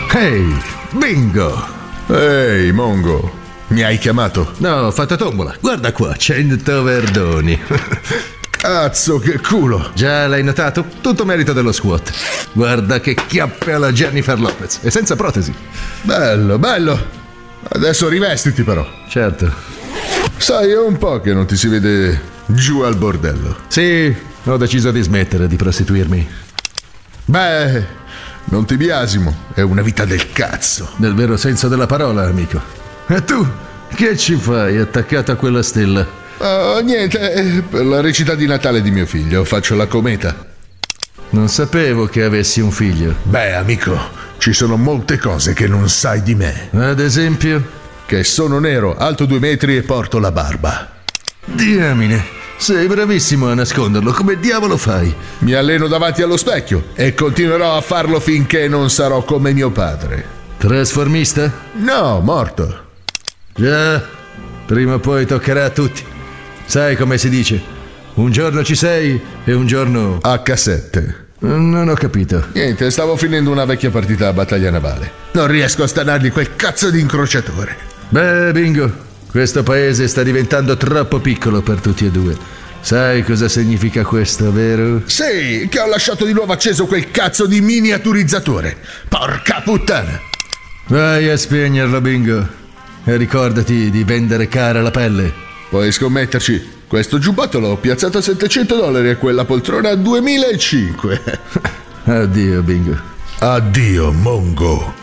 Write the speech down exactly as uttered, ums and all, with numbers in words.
Ehi, Bingo! Ehi, Mongo, mi hai chiamato? No, ho fatto tombola. Guarda qua, cento verdoni. Cazzo, che culo! Già l'hai notato? Tutto merito dello squat. Guarda che chiappe alla Jennifer Lopez. E senza protesi. Bello, bello. Adesso rivestiti però. Certo. Sai, è un po' che non ti si vede giù al bordello. Sì, ho deciso di smettere di prostituirmi. Beh, non ti biasimo, è una vita del cazzo. Nel vero senso della parola, amico. E tu? Che ci fai attaccato a quella stella? Oh, niente, eh, per la recita di Natale di mio figlio faccio la cometa. Non sapevo che avessi un figlio. Beh, amico, ci sono molte cose che non sai di me. Ad esempio? Che sono nero, alto due metri e porto la barba. Diamine, sei bravissimo a nasconderlo, come diavolo fai? Mi alleno davanti allo specchio e continuerò a farlo finché non sarò come mio padre. Trasformista? No, morto. Già, prima o poi toccherà a tutti. Sai come si dice? Un giorno ci sei e un giorno... acca sette. Non ho capito. Niente, stavo finendo una vecchia partita a battaglia navale. Non riesco a stanargli quel cazzo di incrociatore. Beh, Bingo, questo paese sta diventando troppo piccolo per tutti e due. Sai cosa significa questo, vero? Sì, che ho lasciato di nuovo acceso quel cazzo di miniaturizzatore. Porca puttana. Vai a spegnerlo, Bingo. E ricordati di vendere cara la pelle. Puoi scommetterci, questo giubbotto l'ho piazzato a settecento dollari e quella poltrona a duemilacinque. Addio, Bingo. Addio, Mongo.